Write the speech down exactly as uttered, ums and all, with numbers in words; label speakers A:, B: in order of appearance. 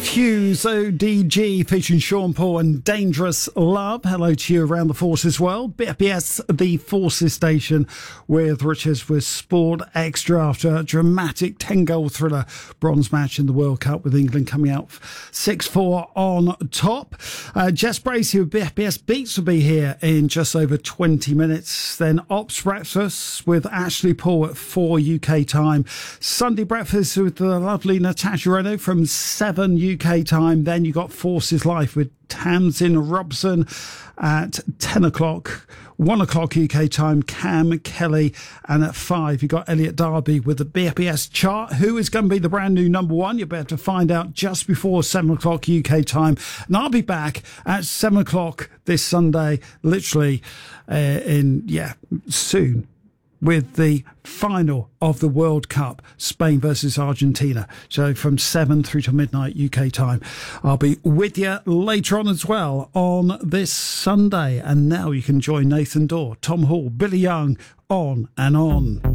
A: Hughes, O D G, featuring Sean Paul and Dangerous Love. Hello to you around the Forces world. B F B S, the Forces station, with Richards with Sport Extra after a dramatic ten-goal thriller bronze match in the World Cup with England coming out six four on top. Uh, Jess Bracey with B F B S Beats will be here in just over twenty minutes. Then Ops Breakfast with Ashley Paul at four U K time. Sunday Breakfast with the lovely Natasha Reno from seven U K time. Then you got Forces Life with Tamsin Robson at ten o'clock, one o'clock U K time, Cam Kelly, and at five you got Elliot Darby with the B F B S chart. Who is going to be the brand new number one? You'll be able to find out just before seven o'clock U K time. And I'll be back at seven o'clock this Sunday, literally uh, in, yeah, soon, with the final of the World Cup, Spain versus Argentina. So from seven through to midnight U K time. I'll be with you later on as well on this Sunday. And now you can join Nathan Dorr, Tom Hall, Billy Young, on and on.